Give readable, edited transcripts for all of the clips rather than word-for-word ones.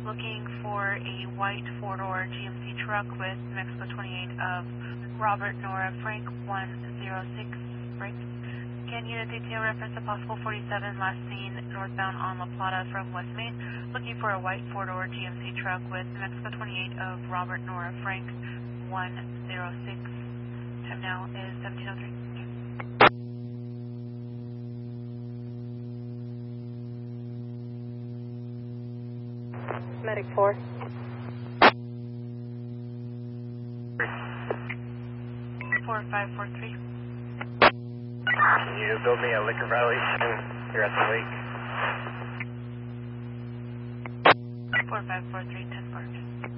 looking for a white four-door GMC truck with Mexico 28 of Robert Nora Frank 106 break. Can unit detail reference a possible 47 last seen northbound on La Plata from West Main, looking for a white four-door GMC truck with Mexico 28 of Robert Nora Frank 106. Time now is 17:03. Medic 4. 4543. Can you build me a liquor violation here at the lake? 4543, 10 Park.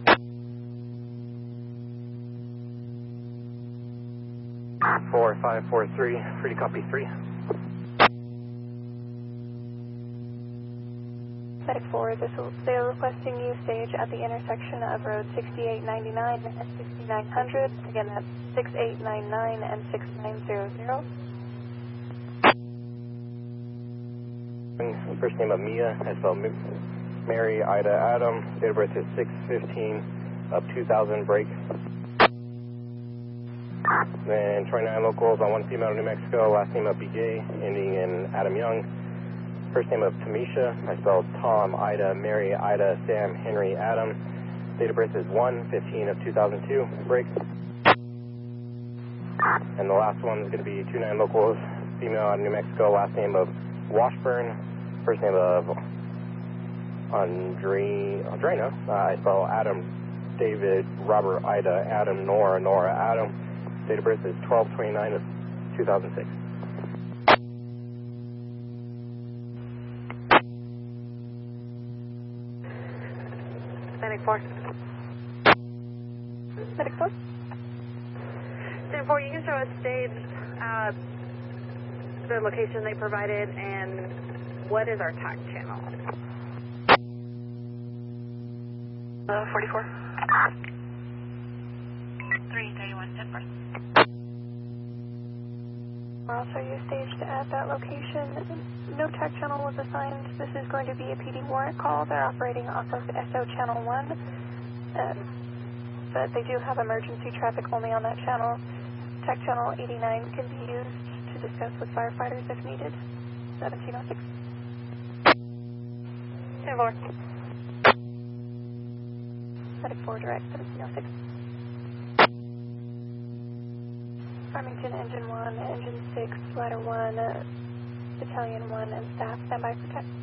Four, 543, free to copy 3. Medic 4, they are requesting you stage at the intersection of road 6899 and 6900. Again, that's 6899 and 6900. First name of Mia, I spell Mary, Ida, Adam. Date of birth is 6/15/2000, break. Then 29 locals on one female in New Mexico, last name of BJ, ending in Adam Young. First name of Tamisha, I spell Tom, Ida, Mary, Ida, Sam, Henry, Adam. Date of birth is 1/15/2002, break. And the last one is going to be 29 locals, female out of New Mexico, last name of Washburn. First name of Andrena, I spell Adam, David, Robert, Ida, Adam, Nora, Adam. Date of birth is 12/29/2006. Medic 4. Medic 4? 10-4, you can show us stage the location they provided and what is our TAC channel? 44. 331, 10 Park. Also, you staged at that location. No TAC channel was assigned. This is going to be a PD warrant call. They're operating off of SO Channel 1. But they do have emergency traffic only on that channel. TAC channel 89 can be used to discuss with firefighters if needed. 1706. 10-4. Medic 4 direct, 1706. Farmington Engine 1, Engine 6, Ladder 1, Battalion 1, and staff stand by for tech.